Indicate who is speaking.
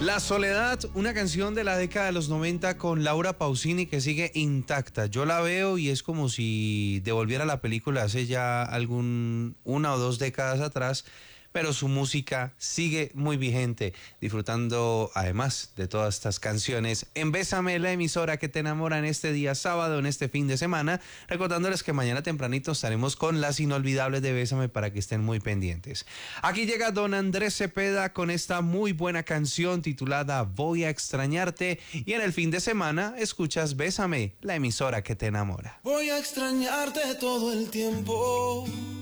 Speaker 1: La Soledad, una canción de la década de los 90 con Laura Pausini que sigue intacta. Yo la veo y es como si devolviera la película hace ya una o dos décadas atrás, pero su música sigue muy vigente, disfrutando además de todas estas canciones en Bésame, la emisora que te enamora, en este día sábado, en este fin de semana, recordándoles que mañana tempranito estaremos con las inolvidables de Bésame para que estén muy pendientes. Aquí llega don Andrés Cepeda con esta muy buena canción titulada Voy a extrañarte, y en el fin de semana escuchas Bésame, la emisora que te enamora.
Speaker 2: Voy a extrañarte todo el tiempo.